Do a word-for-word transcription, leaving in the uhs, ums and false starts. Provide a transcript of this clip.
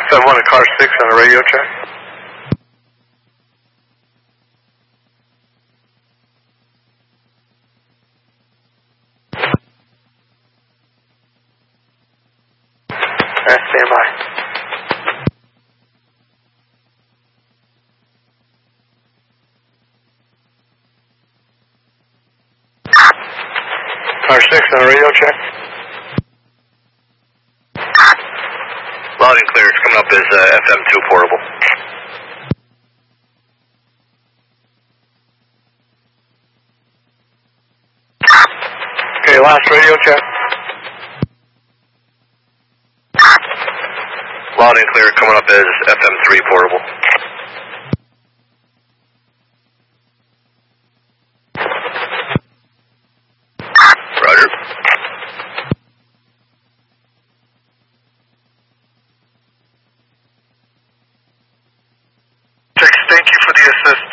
seven one to car six on a radio check. Alright, stand by. Car six on a radio check. Loud and clear, it's coming up as uh, F M two portable. Okay, last radio check. Loud and clear, coming up as F M three portable. Roger. Thank you for the assist.